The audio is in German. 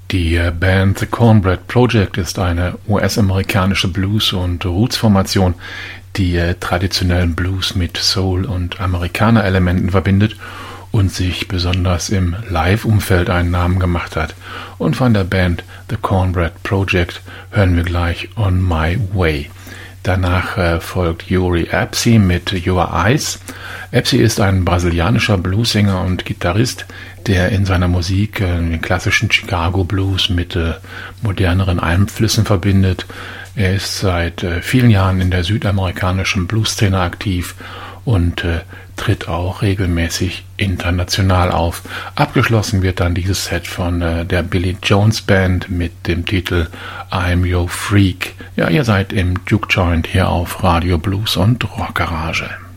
Die Band The Cornbread Project ist eine US-amerikanische Blues- und Roots-Formation, die traditionellen Blues mit Soul- und Amerikaner-Elementen verbindet und sich besonders im Live-Umfeld einen Namen gemacht hat. Und von der Band The Cornbread Project hören wir gleich On My Way. Danach folgt Yuri Apsey mit Your Eyes. Apsey ist ein brasilianischer Bluesinger und Gitarrist, der in seiner Musik den klassischen Chicago Blues mit moderneren Einflüssen verbindet. Er ist seit vielen Jahren in der südamerikanischen Blueszene aktiv und tritt auch regelmäßig international auf. Abgeschlossen wird dann dieses Set von der Billy Jones Band mit dem Titel I'm Your Freak. Ja, ihr seid im Juke Joint hier auf Radio Blues und Rock Garage.